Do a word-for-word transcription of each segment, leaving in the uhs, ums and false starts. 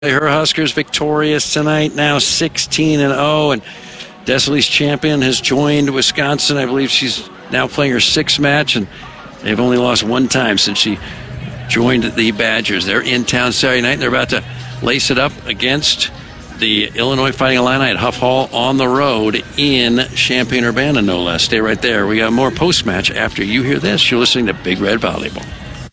Her Huskers victorious tonight, now sixteen and oh, and Desilee's champion has joined Wisconsin. I believe she's now playing her sixth match, and they've only lost one time since she joined the Badgers. They're in town Saturday night, and they're about to lace it up against the Illinois Fighting Illini at Huff Hall on the road in Champaign-Urbana, no less. Stay right there. We got more post-match after you hear this. You're listening to Big Red Volleyball.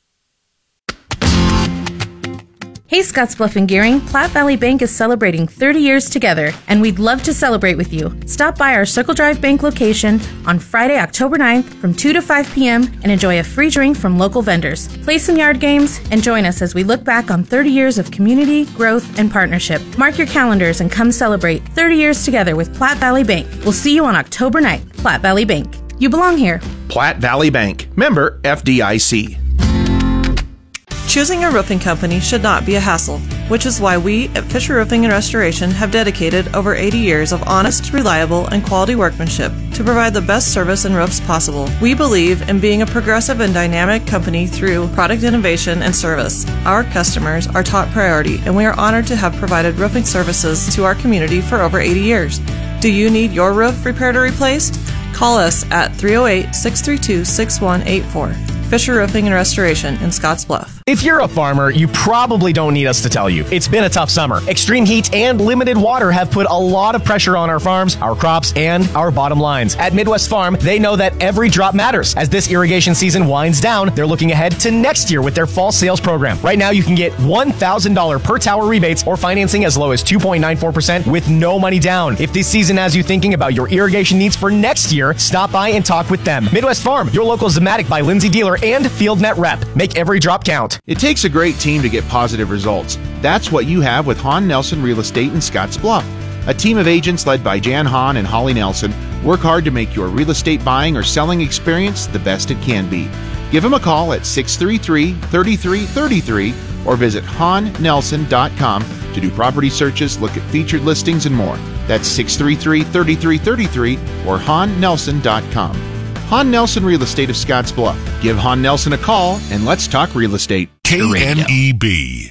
Hey Scottsbluff and Gearing, Platte Valley Bank is celebrating thirty years together, and we'd love to celebrate with you. Stop by our Circle Drive Bank location on Friday, October ninth from two to five p.m. and enjoy a free drink from local vendors. Play some yard games and join us as we look back on thirty years of community, growth, and partnership. Mark your calendars and come celebrate thirty years together with Platte Valley Bank. We'll see you on October ninth. Platte Valley Bank. You belong here. Platte Valley Bank. Member F D I C. Choosing a roofing company should not be a hassle, which is why we at Fisher Roofing and Restoration have dedicated over eighty years of honest, reliable, and quality workmanship to provide the best service and roofs possible. We believe in being a progressive and dynamic company through product innovation and service. Our customers are top priority, and we are honored to have provided roofing services to our community for over eighty years. Do you need your roof repaired or replaced? Call us at three oh eight, six three two, six one eight four. Fisher Roofing and Restoration in Scotts Bluff. If you're a farmer, you probably don't need us to tell you. It's been a tough summer. Extreme heat and limited water have put a lot of pressure on our farms, our crops, and our bottom lines. At Midwest Farm, they know that every drop matters. As this irrigation season winds down, they're looking ahead to next year with their fall sales program. Right now, you can get one thousand dollars per tower rebates or financing as low as two point nine four percent with no money down. If this season has you thinking about your irrigation needs for next year, stop by and talk with them. Midwest Farm, your local Zematic by Lindsay dealer and FieldNet rep. Make every drop count. It takes a great team to get positive results. That's what you have with Hahn Nelson Real Estate in Scotts Bluff. A team of agents led by Jan Hahn and Holly Nelson work hard to make your real estate buying or selling experience the best it can be. Give them a call at six three three, three three three three or visit hahn nelson dot com to do property searches, look at featured listings, and more. That's six three three, three three three three or hahn nelson dot com. Hahn Nelson Real Estate of Scotts Bluff. Give Hahn Nelson a call and let's talk real estate. K N E B.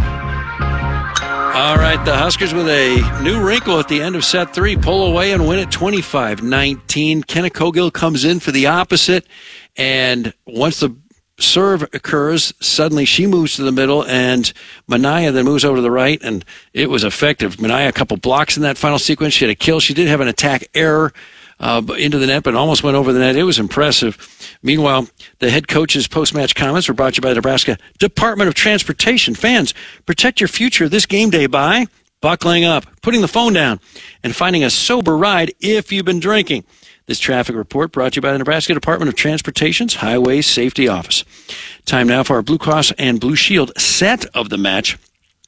All right, the Huskers with a new wrinkle at the end of set three. Pull away and win at twenty-five nineteen. Kenna Cogill comes in for the opposite, and once the serve occurs, suddenly she moves to the middle, and Manaya then moves over to the right, and it was effective. Manaya, a couple blocks in that final sequence. She had a kill. She did have an attack error Uh, into the net, but almost went over the net. It was impressive. Meanwhile, the head coach's post-match comments were brought to you by the Nebraska Department of Transportation. Fans, protect your future this game day by buckling up, putting the phone down, and finding a sober ride if you've been drinking. This traffic report brought to you by the Nebraska Department of Transportation's Highway Safety Office. Time now for our Blue Cross and Blue Shield set of the match.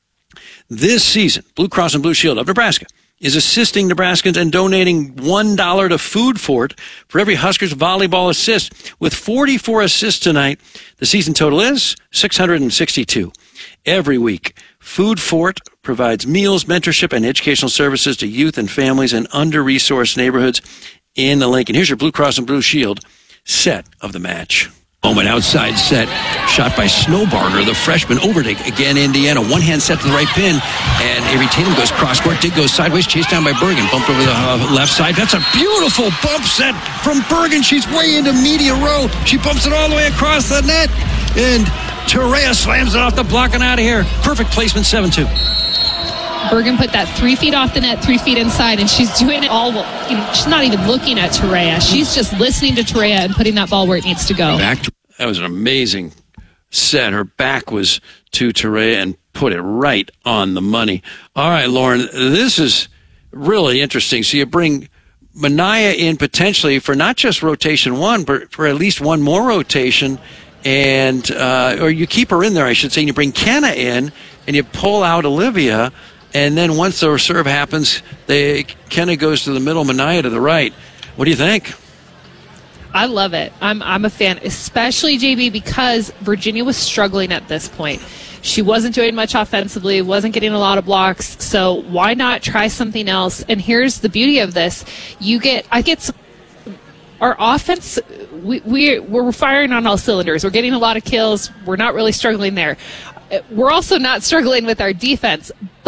This season, Blue Cross and Blue Shield of Nebraska is assisting Nebraskans and donating one dollar to Food Fort for every Huskers volleyball assist. With forty-four assists tonight, the season total is six hundred sixty-two. Every week, Food Fort provides meals, mentorship, and educational services to youth and families in under-resourced neighborhoods in the Lincoln. Here's your Blue Cross and Blue Shield set of the match. Moment outside set, shot by Snowbarger, the freshman, over to again Indiana. One-hand set to the right pin, and Avery Tatum goes cross-court. Dig goes sideways, chased down by Bergen. Bumped over the uh, left side. That's a beautiful bump set from Bergen. She's way into media row. She bumps it all the way across the net, and Terea slams it off the block and out of here. Perfect placement, seven two. Bergen put that three feet off the net, three feet inside, and she's doing it all. You know, she's not even looking at Terea. She's just listening to Terea and putting that ball where it needs to go. Back to, that was an amazing set. Her back was to Terea and put it right on the money. All right, Lauren, this is really interesting. So you bring Manaya in potentially for not just rotation one, but for at least one more rotation, and uh, or you keep her in there, I should say, and you bring Kenna in, and you pull out Olivia. And then once the serve happens, they, Kenna goes to the middle, Manaya to the right. What do you think? I love it. I'm I'm a fan, especially, J B, because Virginia was struggling at this point. She wasn't doing much offensively, wasn't getting a lot of blocks. So why not try something else? And here's the beauty of this. You get, I get some, our offense, we, we, we're firing on all cylinders. We're getting a lot of kills. We're not really struggling there. we're also not struggling with our defense.